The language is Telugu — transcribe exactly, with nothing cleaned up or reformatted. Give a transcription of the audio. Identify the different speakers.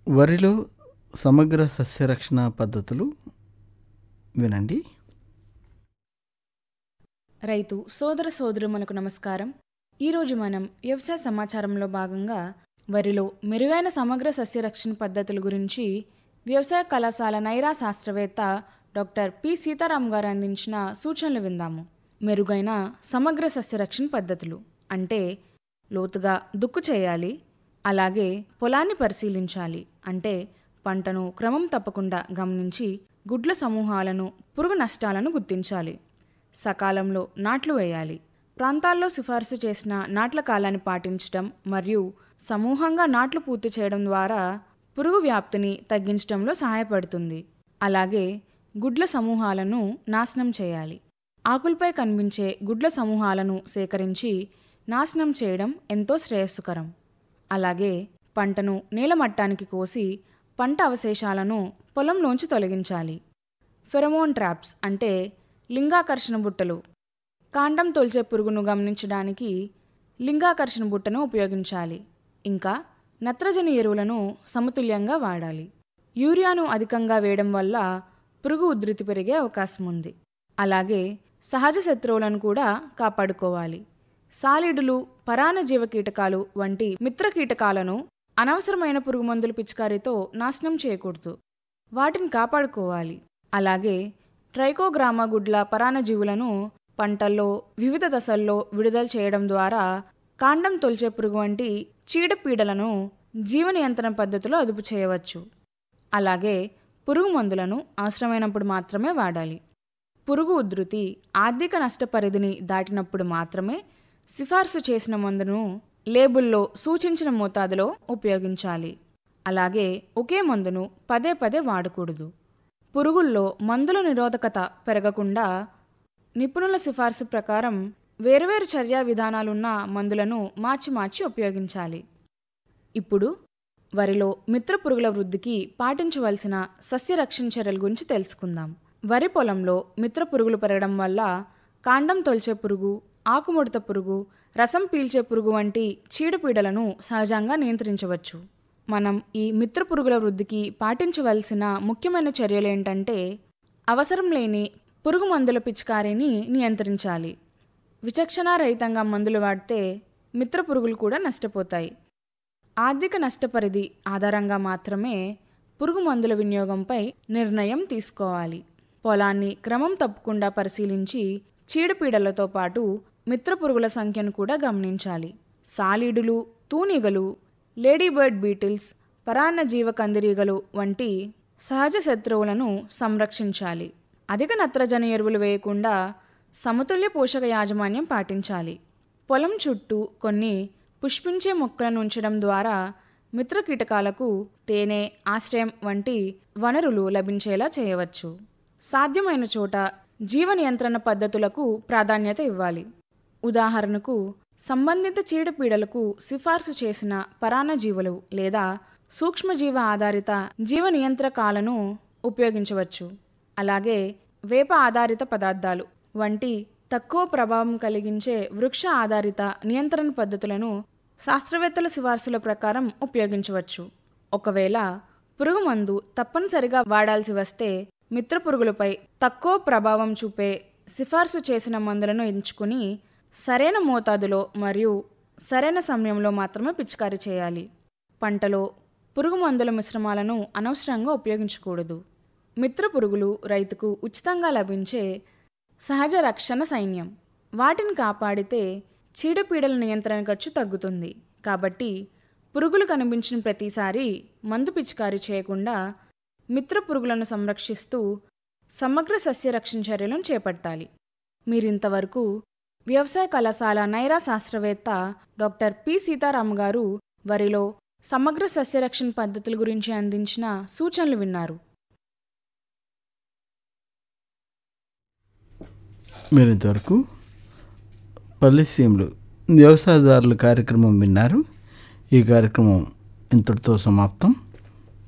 Speaker 1: వరిలో సమగ్ర సస్యరక్షణ పద్ధతులు వినండి.
Speaker 2: రైతు సోదర సోదరులకు నమస్కారం. ఈరోజు మనం వ్యవసాయ సమాచారంలో భాగంగా వరిలో మెరుగైన సమగ్ర సస్యరక్షణ పద్ధతుల గురించి వ్యవసాయ కళాశాల నైరా శాస్త్రవేత్త డాక్టర్ పి సీతారాం గారు అందించిన సూచనలు విందాము. మెరుగైన సమగ్ర సస్యరక్షణ పద్ధతులు అంటే లోతుగా దుక్కు చేయాలి, అలాగే పొలాన్ని పరిశీలించాలి, అంటే పంటను క్రమం తప్పకుండా గమనించి గుడ్ల సమూహాలను, పురుగు నష్టాలను గుర్తించాలి, సకాలంలో నాట్లు వేయాలి, ప్రాంతాల్లో సిఫార్సు చేసిన నాట్ల కాలాన్ని పాటించడం మరియు సమూహంగా నాట్లు పూర్తి చేయడం ద్వారా పురుగు వ్యాప్తిని తగ్గించడంలో సహాయపడుతుంది. అలాగే గుడ్ల సమూహాలను నాశనం చేయాలి. ఆకులపై కనిపించే గుడ్ల సమూహాలను సేకరించి నాశనం చేయడం ఎంతో శ్రేయస్కరం. అలాగే పంటను నేలమట్టానికి కోసి పంట అవశేషాలను పొలంలోంచి తొలగించాలి. ఫెరమోన్ ట్రాప్స్ అంటే లింగాకర్షణ బుట్టలు. కాండం తొలిచే పురుగును గమనించడానికి లింగాకర్షణ బుట్టను ఉపయోగించాలి. ఇంకా నత్రజని ఎరువులను సమతుల్యంగా వాడాలి. యూరియాను అధికంగా వేయడం వల్ల పురుగు ఉధృతి పెరిగే అవకాశం ఉంది. అలాగే సహజ శత్రువులను కూడా కాపాడుకోవాలి. సాలిడులు, పరాన్నజీవ కీటకాలు వంటి మిత్ర కీటకాలను అనవసరమైన పురుగు మందుల పిచికారీతో నాశనం చేయకూడదు, వాటిని కాపాడుకోవాలి. అలాగే ట్రైకోగ్రామా గుడ్ల పరాన్నజీవులను పంటల్లో వివిధ దశల్లో విడుదల చేయడం ద్వారా కాండం తొలిచే పురుగు వంటి చీడపీడలను జీవ నియంత్రణ పద్ధతిలో అదుపు చేయవచ్చు. అలాగే పురుగు మందులను అవసరమైనప్పుడు మాత్రమే వాడాలి. పురుగు ఉధృతి ఆర్థిక నష్ట పరిధిని దాటినప్పుడు మాత్రమే సిఫార్సు చేసిన మందును లేబుల్లో సూచించిన మోతాదులో ఉపయోగించాలి. అలాగే ఒకే మందును పదే పదే వాడకూడదు. పురుగుల్లో మందుల నిరోధకత పెరగకుండా నిపుణుల సిఫార్సు ప్రకారం వేరువేరు చర్యా విధానాలున్న మందులను మార్చి మార్చి ఉపయోగించాలి. ఇప్పుడు వరిలో మిత్ర పురుగుల వృద్ధికి పాటించవలసిన సస్యరక్షణ చర్యల గురించి తెలుసుకుందాం. వరి పొలంలో మిత్ర పురుగులు పెరగడం వల్ల కాండం తొలిచే పురుగు, ఆకుముడత పురుగు, రసం పీల్చే పురుగు వంటి చీడపీడలను సహజంగా నియంత్రించవచ్చు. మనం ఈ మిత్ర పురుగుల వృద్ధికి పాటించవలసిన ముఖ్యమైన చర్యలు ఏంటంటే అవసరం లేని పురుగు మందుల పిచికారీని నియంత్రించాలి. విచక్షణారహితంగా మందులు వాడితే మిత్ర పురుగులు కూడా నష్టపోతాయి. ఆర్థిక నష్టపరిధి ఆధారంగా మాత్రమే పురుగు మందుల వినియోగంపై నిర్ణయం తీసుకోవాలి. పొలాన్ని క్రమం తప్పకుండా పరిశీలించి చీడపీడలతో పాటు మిత్ర పురుగుల సంఖ్యను కూడా గమనించాలి. సాలీడులు, తూనిగలు, లేడీబర్డ్ బీటిల్స్, పరాన్నజీవ కందిరీగలు వంటి సహజ శత్రువులను సంరక్షించాలి. అధిక నత్రజని ఎరువులు వేయకుండా సమతుల్య పోషక యాజమాన్యం పాటించాలి. పొలం చుట్టూ కొన్ని పుష్పించే మొక్కలను ఉంచడం ద్వారా మిత్ర కీటకాలకు తేనె, ఆశ్రయం వంటి వనరులు లభించేలా చేయవచ్చు. సాధ్యమైన చోట జీవ నియంత్రణ పద్ధతులకు ప్రాధాన్యత ఇవ్వాలి. ఉదాహరణకు సంబంధిత చీడపీడలకు సిఫార్సు చేసిన పరాన్నజీవులు లేదా సూక్ష్మజీవ ఆధారిత జీవ నియంత్రకాలను ఉపయోగించవచ్చు. అలాగే వేప ఆధారిత పదార్థాలు వంటి తక్కువ ప్రభావం కలిగించే వృక్ష ఆధారిత నియంత్రణ పద్ధతులను శాస్త్రవేత్తల సిఫార్సుల ప్రకారం ఉపయోగించవచ్చు. ఒకవేళ పురుగు మందు తప్పనిసరిగా వాడాల్సి వస్తే మిత్ర పురుగులపై తక్కువ ప్రభావం చూపే సిఫార్సు చేసిన మందులను ఎంచుకుని సరైన మోతాదులో మరియు సరైన సమయంలో మాత్రమే పిచికారీ చేయాలి. పంటలో పురుగు మందుల మిశ్రమాలను అనవసరంగా ఉపయోగించకూడదు. మిత్ర పురుగులు రైతుకు ఉచితంగా లభించే సహజ రక్షణ సైన్యం. వాటిని కాపాడితే చీడపీడల నియంత్రణ ఖర్చు తగ్గుతుంది. కాబట్టి పురుగులు కనిపించిన ప్రతిసారి మందు పిచికారీ చేయకుండా మిత్ర పురుగులను సంరక్షిస్తూ సమగ్ర సస్యరక్షణ చర్యలను చేపట్టాలి. మీరింతవరకు వ్యవసాయ కళాశాల నైరా శాస్త్రవేత్త డాక్టర్ పి సీతారాం గారు వరిలో సమగ్ర సస్యరక్షణ పద్ధతుల గురించి అందించిన సూచనలు విన్నారు.
Speaker 1: మీరు ఇంతవరకు పల్లెసీమలు వ్యవసాయదారుల కార్యక్రమం విన్నారు. ఈ కార్యక్రమం ఇంతటితో సమాప్తం.